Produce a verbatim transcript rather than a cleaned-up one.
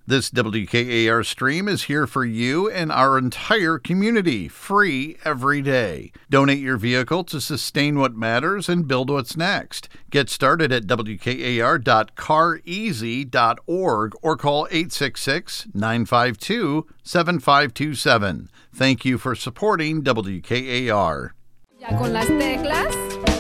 This W K A R stream is here for you and our entire community, free every day. Donate your vehicle to sustain what matters and build what's next. Get started at W K A R dot car easy dot org or call eight six six, nine five two, seven five two seven. Thank you for supporting W K A R. Ya con las teclas.